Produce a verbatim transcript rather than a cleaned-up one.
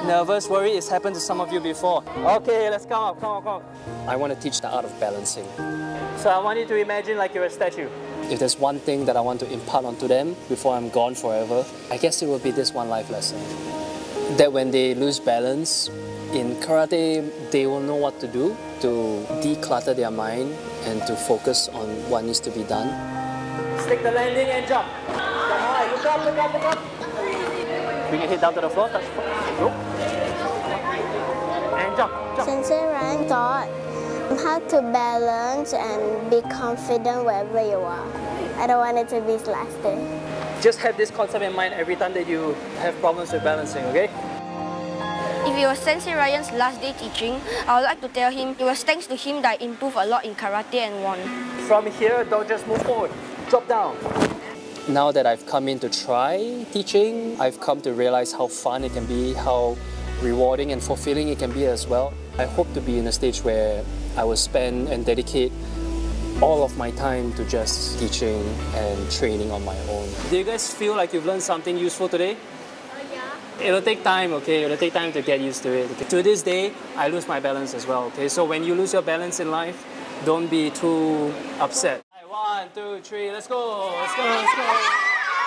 nervous, worried? It's happened to some of you before. Okay, let's come up, come up, come up. I want to teach the art of balancing. So I want you to imagine like you're a statue. If there's one thing that I want to impart onto them before I'm gone forever, I guess it will be this one life lesson. That when they lose balance, in karate, they will know what to do to declutter their mind and to focus on what needs to be done. Stick the landing and jump. Jump high, look up, look up, look up. Bring your head down to the floor, touch the floor. Go. And jump, jump. Sensei Ryan taught how to balance and be confident wherever you are. I don't want it to be his last day. Just have this concept in mind every time that you have problems with balancing, okay? If it was Sensei Ryan's last day teaching, I would like to tell him it was thanks to him that I improved a lot in karate and won. From here, don't just move forward. Drop down. Now that I've come in to try teaching, I've come to realize how fun it can be, how rewarding and fulfilling it can be as well. I hope to be in a stage where I will spend and dedicate all of my time to just teaching and training on my own. Do you guys feel like you've learned something useful today? It'll take time, okay? It'll take time to get used to it. Okay? To this day, I lose my balance as well, okay? So when you lose your balance in life, don't be too upset. One, two, three, let's go, let's go, let's go.